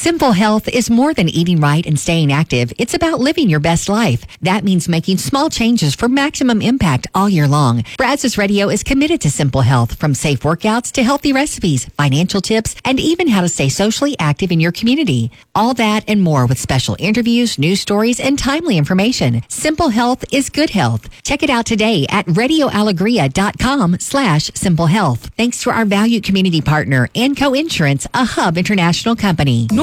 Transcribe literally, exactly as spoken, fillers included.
Simple Health is more than eating right and staying active. It's about living your best life. That means making small changes for maximum impact all year long. Brazos Radio is committed to Simple Health, from safe workouts to healthy recipes, financial tips, and even how to stay socially active in your community. All that and more with special interviews, news stories, and timely information. Simple Health is good health. Check it out today at radioalegria.com slash simple health. Thanks to our valued community partner, Anco Insurance, a Hub International company.